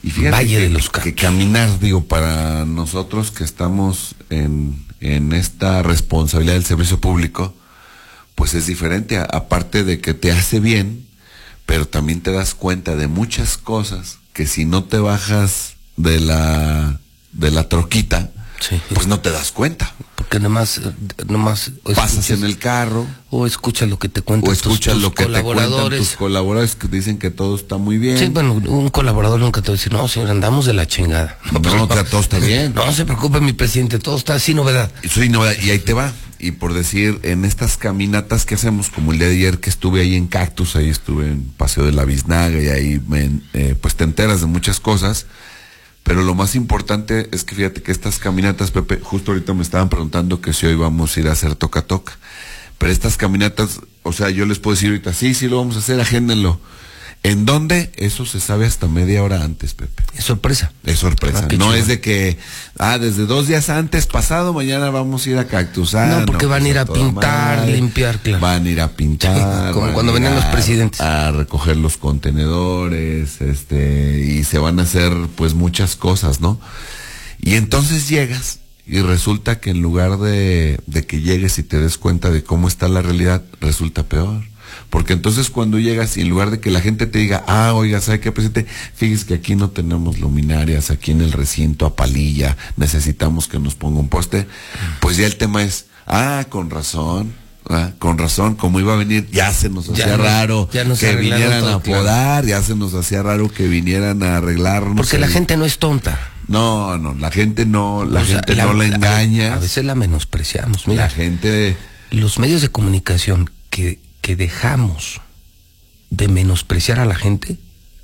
Y fíjate Valle de los Cactus. que caminar, digo, para nosotros que estamos en esta responsabilidad del servicio público, pues es diferente, aparte de que te hace bien, pero también te das cuenta de muchas cosas que si no te bajas de la troquita, Sí. pues no te das cuenta. Porque nomás Pasas en el carro o escuchas lo que te cuentan o escuchas tus lo que te cuentan colaboradores. tus colaboradores que dicen que todo está muy bien. Sí, bueno, un colaborador nunca te va a decir, no, señor, andamos de la chingada. No, todo está bien. No se preocupe, mi presidente, todo está sin novedad. Sí, novedad, y ahí te va. Y por decir, en estas caminatas que hacemos, como el día de ayer que estuve ahí en Cactus, ahí estuve en Paseo de la Biznaga y ahí pues te enteras de muchas cosas. Pero lo más importante es que fíjate que estas caminatas, Pepe, justo ahorita me estaban preguntando que si hoy vamos a ir a hacer toca-toca. Pero estas caminatas, o sea, yo les puedo decir ahorita, sí, lo vamos a hacer, agéndenlo. ¿En dónde? Eso se sabe hasta media hora antes, Pepe. Es sorpresa. Es sorpresa. No No es de que, desde 2 días antes, pasado, mañana vamos a ir a Cactus. No, porque van a ir a toda pintar, madre. limpiar, claro. Van a ir a pintar. Sí, como van cuando a ir venían los presidentes. A recoger los contenedores, y se van a hacer, pues, muchas cosas, ¿no? Y entonces llegas, y resulta que en lugar de que llegues y te des cuenta de cómo está la realidad, resulta peor. Porque entonces cuando llegas y en lugar de que la gente te diga, oiga, ¿sabe qué, presidente? Fíjese que aquí no tenemos luminarias, aquí en el recinto a palilla, necesitamos que nos ponga un poste. Pues ya el tema es, con razón, como iba a venir, ya se nos hacía raro que vinieran a podar, ya se nos hacía raro que vinieran a arreglarnos. Porque la gente no es tonta. No, la gente no la engaña. A veces la menospreciamos. Mira, la gente... Los medios de comunicación que dejamos de menospreciar a la gente,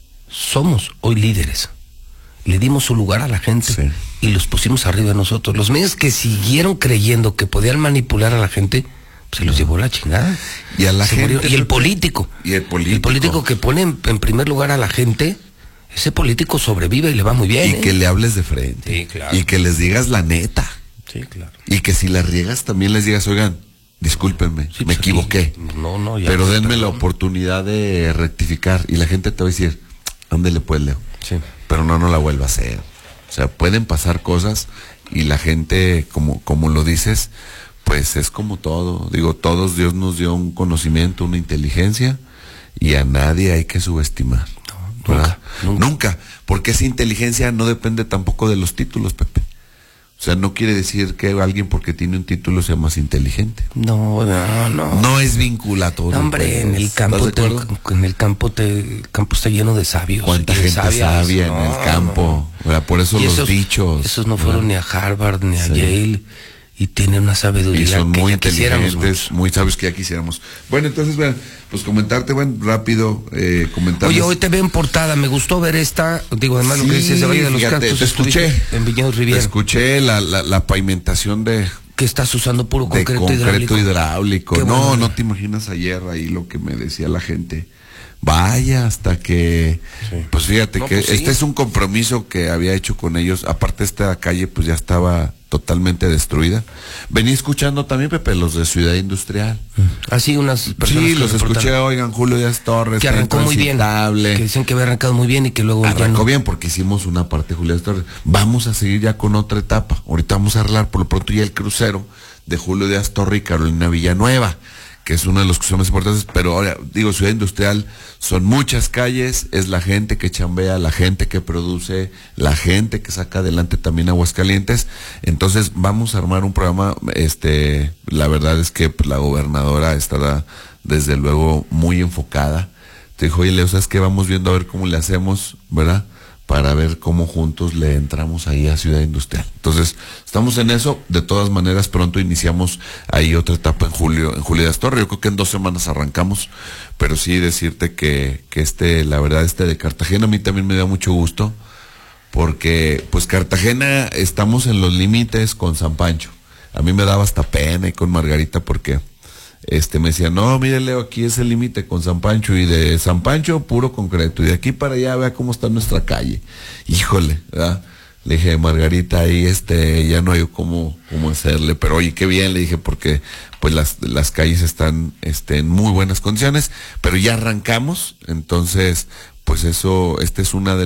somos hoy líderes. Le dimos su lugar a la gente, sí, y los pusimos arriba de nosotros. Los medios que siguieron creyendo que podían manipular a la gente, se los llevó la chingada. Y a la gente murió. Y el político. El político que pone en primer lugar a la gente, ese político sobrevive y le va muy bien. Y que le hables de frente. Sí, claro. Y que les digas la neta. Sí, claro. Y que si la riegas también les digas, oigan, discúlpenme, sí, me equivoqué. Ya pero denme la oportunidad de rectificar. Y la gente te va a decir, ándele pues, Leo. Sí. Pero no la vuelva a hacer. O sea, pueden pasar cosas y la gente, como lo dices, pues es como todo. Digo, todos Dios nos dio un conocimiento, una inteligencia, y a nadie hay que subestimar. Nunca. Porque esa inteligencia no depende tampoco de los títulos, Pepe. O sea, no quiere decir que alguien porque tiene un título sea más inteligente. No. No es vinculatorio. No, hombre, en el campo está lleno de sabios. ¿Cuánta gente sabia en el campo? No. Por eso los dichos. Esos no fueron ni a Harvard ni a Yale. Y tienen una sabiduría. Y son que muy ya inteligentes, muy sabios que ya quisiéramos. Bueno, entonces, pues comentarte, rápido, comentarles. Oye, hoy te veo en portada, me gustó ver esta, además lo que dices de Valle de los Cactus. Te escuché. En Viñedos Riviera. Te escuché la pavimentación que estás usando puro concreto hidráulico. No te imaginas ayer ahí lo que me decía la gente. Vaya, hasta que... Sí. Pues fíjate que este es un compromiso que había hecho con ellos. Aparte, esta calle pues ya estaba totalmente destruida. Venía escuchando también, Pepe, los de Ciudad Industrial. Así unas personas. Sí, los escuché, oigan, Julio Díaz Torres. Que arrancó muy bien. Que dicen que había arrancado muy bien y que luego... Arrancó bien porque hicimos una parte de Julio Díaz Torres. Vamos a seguir ya con otra etapa. Ahorita vamos a arreglar por lo pronto ya el crucero de Julio Díaz Torres y Carolina Villanueva, que es uno de los que son más importantes, pero ahora, digo, Ciudad Industrial, son muchas calles, es la gente que chambea, la gente que produce, la gente que saca adelante también Aguascalientes. Entonces, vamos a armar un programa, la verdad es que la gobernadora estará, desde luego, muy enfocada. Te dijo, oye, Leo, ¿sabes qué? Vamos viendo a ver cómo le hacemos, ¿verdad?, para ver cómo juntos le entramos ahí a Ciudad Industrial. Entonces, estamos en eso. De todas maneras, pronto iniciamos ahí otra etapa en Julio Díaz Torres. Yo creo que en 2 semanas arrancamos, pero sí decirte que la verdad, de Cartagena a mí también me da mucho gusto, porque pues Cartagena estamos en los límites con San Pancho. A mí me daba hasta pena y con Margarita porque me decía, no, mire, Leo, aquí es el límite con San Pancho, y de San Pancho puro concreto, y de aquí para allá vea cómo está nuestra calle. Híjole, ¿verdad? Le dije, Margarita, ahí ya no hay cómo hacerle, pero oye, qué bien, le dije, porque pues las calles están en muy buenas condiciones, pero ya arrancamos. Entonces, pues eso, es una de